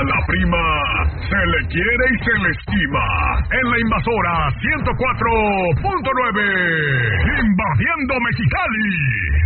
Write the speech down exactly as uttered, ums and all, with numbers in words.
la prima se le quiere y se le estima. En la Invasora ciento cuatro punto nueve, invadiendo Mexicali.